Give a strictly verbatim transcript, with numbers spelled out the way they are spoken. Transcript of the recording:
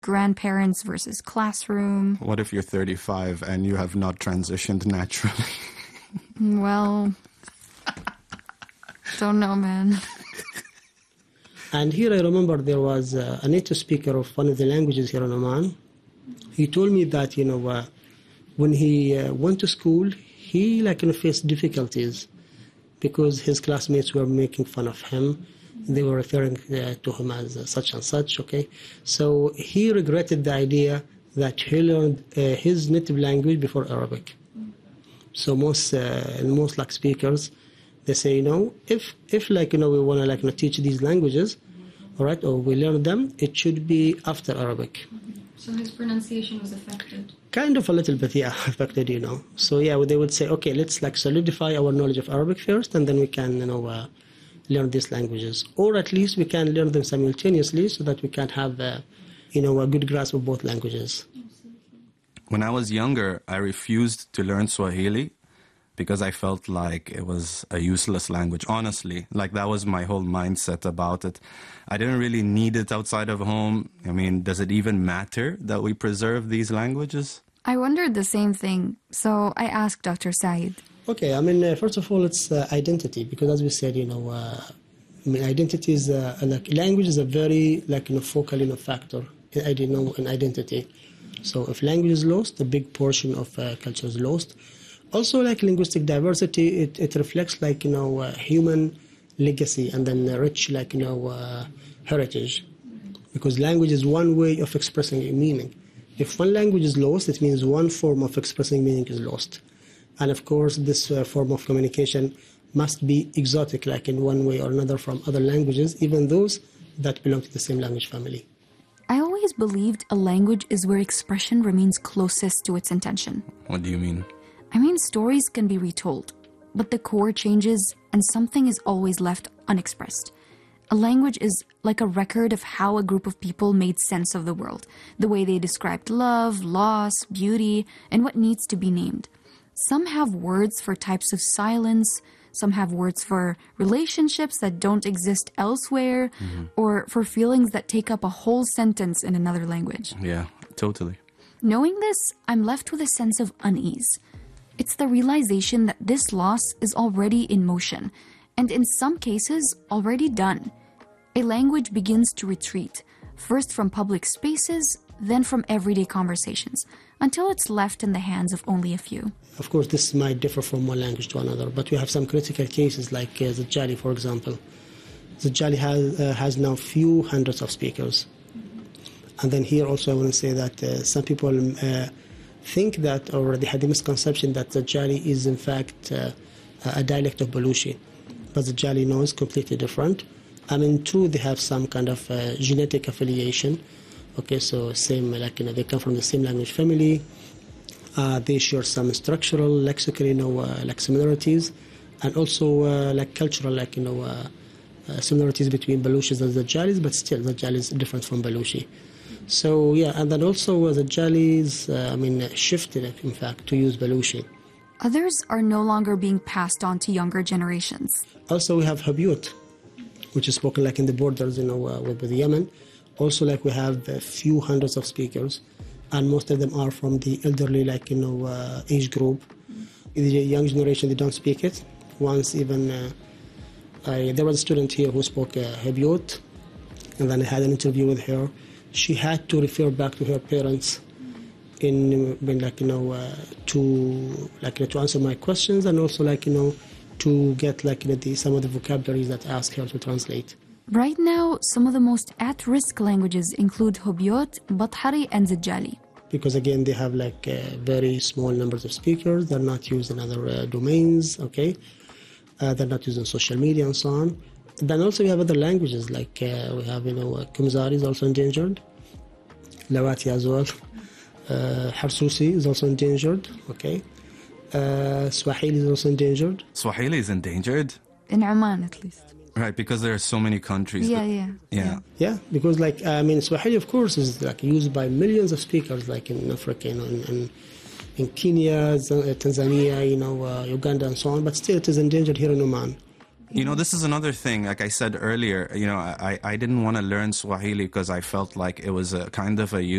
grandparents versus classroom. What if you're thirty-five and you have not transitioned naturally? Well, don't know, man. And here I remember there was uh, a native speaker of one of the languages here in Oman. He told me that, you know, uh, when he uh, went to school, he like you know, faced difficulties because his classmates were making fun of him. They were referring uh, to him as uh, such and such, okay? So he regretted the idea that he learned uh, his native language before Arabic. So most, uh, most like speakers, they say, you know, if, if like, you know, we want to like you know, teach these languages, all right, or we learn them, it should be after Arabic. So his pronunciation was affected? Kind of a little bit, yeah, affected, you know. So yeah, they would say, okay, let's like solidify our knowledge of Arabic first, and then we can, you know, uh, learn these languages. Or at least we can learn them simultaneously so that we can have, uh, you know, a good grasp of both languages. When I was younger, I refused to learn Swahili because I felt like it was a useless language, honestly. Like, that was my whole mindset about it. I didn't really need it outside of home. I mean, does it even matter that we preserve these languages? I wondered the same thing, so I asked Doctor Saeed. Okay, I mean, uh, first of all, it's uh, identity, because as we said, you know, uh, I mean, identity is, uh, like, language is a very, like, you know, focal, you know, factor in, I don't know, in identity. So if language is lost, a big portion of uh, culture is lost. Also, like linguistic diversity, it, it reflects like, you know, uh, human legacy and then uh, rich, like, you know, uh, heritage. Because language is one way of expressing a meaning. If one language is lost, it means one form of expressing meaning is lost. And of course, this uh, form of communication must be exotic, like in one way or another from other languages, even those that belong to the same language family. I always believed a language is where expression remains closest to its intention. What do you mean? I mean, stories can be retold, but the core changes and something is always left unexpressed. A language is like a record of how a group of people made sense of the world, the way they described love, loss, beauty, and what needs to be named. Some have words for types of silence, some have words for relationships that don't exist elsewhere, mm-hmm. or for feelings that take up a whole sentence in another language. Yeah, totally. Knowing this, I'm left with a sense of unease. It's the realization that this loss is already in motion, and in some cases, already done. A language begins to retreat, first from public spaces, then from everyday conversations, until it's left in the hands of only a few. Of course, this might differ from one language to another, but we have some critical cases like uh, Zajali, for example. Zajali has, uh, has now few hundreds of speakers. And then here also I want to say that uh, some people uh, think that, or they had the misconception that Zajali is in fact uh, a dialect of Baluchi. But Zajali no, is completely different. I mean, true, they have some kind of uh, genetic affiliation. Okay, so same, like, you know, they come from the same language family. Uh, they share some structural, lexical, you know, uh, like similarities, and also uh, like cultural, like, you know, uh, uh, similarities between Baluchis and Zajalis, but still Zajali is different from Baluchi. So yeah, and then also uh, Zajalis, uh, I mean, shifted, in fact, to use Baluchi. Others are no longer being passed on to younger generations. Also, we have Habyut, which is spoken like in the borders, you know, uh, with, with Yemen. Also, like, we have a few hundreds of speakers, and most of them are from the elderly, like, you know, uh, age group. The young generation, they don't speak it. Once even, uh, I, there was a student here who spoke uh, Habyut, and then I had an interview with her. She had to refer back to her parents in, in like, you know, uh, to, like, you know, to answer my questions, and also, like, you know, to get, like, you know, the, some of the vocabularies that I asked her to translate. Right now, some of the most at-risk languages include Habyut, Bathari, and Zajali. Because again, they have like uh, very small numbers of speakers. They're not used in other uh, domains, okay? Uh, they're not used in social media and so on. Then also we have other languages, like uh, we have, you know, uh, Kumzari is also endangered. Lawati as well. Uh, Harsusi is also endangered, okay? Uh, Swahili is also endangered. Swahili is endangered? In Oman, at least. Right, because there are so many countries. Yeah, that, yeah, yeah. Yeah. Yeah, because like, I mean, Swahili, of course, is like used by millions of speakers, like in Africa, you know, in, in, in Kenya, Tanzania, you know, uh, Uganda and so on, but still it is endangered here in Oman. You know, this is another thing. Like I said earlier, you know, I, I didn't want to learn Swahili because I felt like it was a kind of a